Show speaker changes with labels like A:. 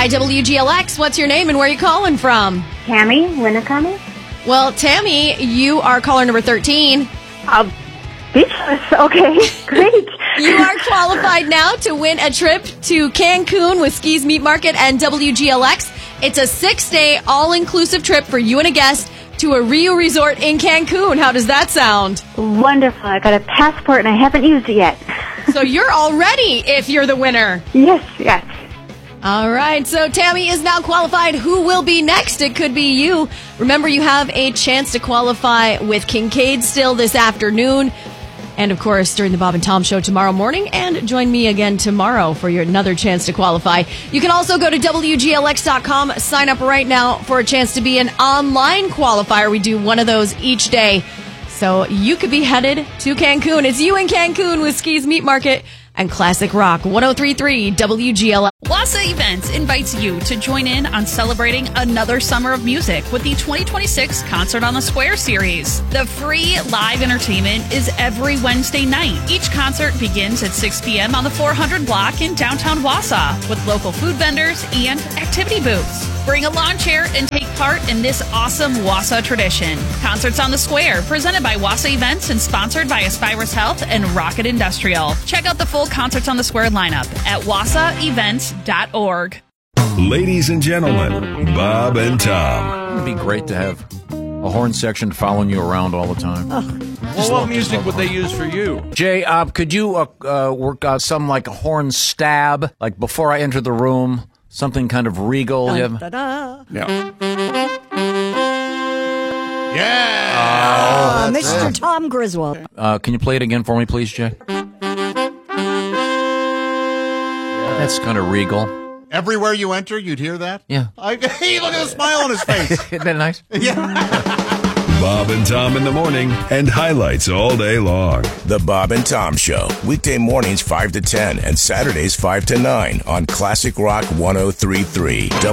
A: Hi, WGLX. What's your name and where are you calling from?
B: Tammy, Winnicott.
A: Well, Tammy, you are caller number 13.
B: Speechless. Okay, great.
A: You are qualified now to win a trip to Cancun with Skis Meat Market and WGLX. It's a 6-day all-inclusive trip for you and a guest to a Rio resort in Cancun. How does that sound?
B: Wonderful. I got a passport and I haven't used it yet.
A: So you're all ready if you're the winner.
B: Yes.
A: All right, so Tammy is now qualified. Who will be next? It could be you. Remember, you have a chance to qualify with Kincaid still this afternoon. And, of course, during the Bob and Tom Show tomorrow morning. And join me again tomorrow for your another chance to qualify. You can also go to WGLX.com, sign up right now for a chance to be an online qualifier. We do one of those each day. So you could be headed to Cancun. It's you in Cancun with Skis Meat Market and Classic Rock 103.3 WGLX.
C: Wassa Events invites you to join in on celebrating another summer of music with the 2026 Concert on the Square series. The free live entertainment is every Wednesday night. Each concert begins at 6 p.m. on the 400 block in downtown Wassa with local food vendors and activity booths. Bring a lawn chair and take part in this awesome Wassa tradition. Concerts on the Square, presented by Wassa Events and sponsored by Aspirus Health and Rocket Industrial. Check out the full Concerts on the Square lineup at wassaevents.org.
D: Ladies and gentlemen, Bob and Tom.
E: It'd be great to have a horn section following you around all the time.
F: Well, what music would they use for you?
E: Jay, could you work out some like a horn stab, like before I enter the room? Something kind of regal.
F: Yeah.
G: Mr. Tom Griswold.
E: Can you play it again for me, please, Jay? That's kind of regal.
H: Everywhere you enter, you'd hear that?
E: Yeah.
H: Hey, look at the smile on his face.
E: Isn't that nice?
H: Yeah.
D: Bob and Tom in the morning and highlights all day long.
I: The Bob and Tom Show, weekday mornings 5 to 10 and Saturdays 5 to 9 on Classic Rock 103.3